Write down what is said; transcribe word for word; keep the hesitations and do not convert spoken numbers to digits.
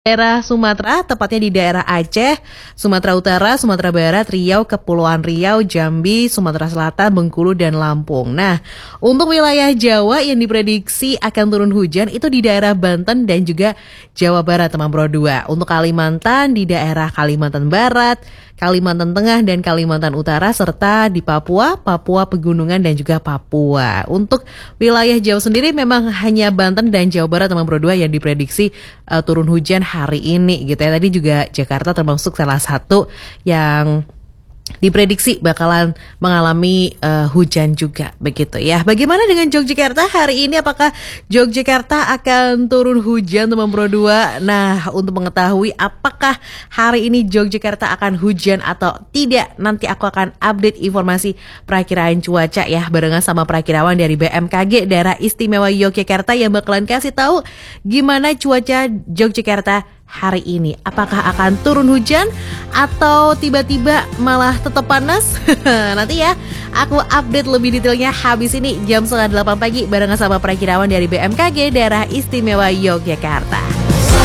Daerah Sumatera, tepatnya di daerah Aceh, Sumatera Utara, Sumatera Barat, Riau, Kepulauan Riau, Jambi, Sumatera Selatan, Bengkulu, dan Lampung. Nah, untuk wilayah Jawa yang diprediksi akan turun hujan itu di daerah Banten dan juga Jawa Barat, teman Bro dua. Untuk Kalimantan di daerah Kalimantan Barat, Kalimantan Tengah, dan Kalimantan Utara, serta di Papua, Papua Pegunungan, dan juga Papua. Untuk wilayah Jawa sendiri memang hanya Banten dan Jawa Barat, teman Bro dua, yang diprediksi uh, turun hujan hari ini gitu ya. Tadi juga Jakarta termasuk salah satu yang diprediksi bakalan mengalami uh, hujan juga begitu ya. Bagaimana dengan Yogyakarta hari ini? Apakah Yogyakarta akan turun hujan, teman Bro dua? Nah, untuk mengetahui apakah hari ini Yogyakarta akan hujan atau tidak, nanti aku akan update informasi perakiraan cuaca ya barengan sama perakirawan dari B M K G Daerah Istimewa Yogyakarta yang bakalan kasih tahu gimana cuaca Yogyakarta hari ini. Apakah akan turun hujan atau tiba-tiba malah tetap panas? Nanti ya aku update lebih detailnya habis ini jam setengah delapan pagi barengan sama perakirawan dari B M K G Daerah Istimewa Yogyakarta.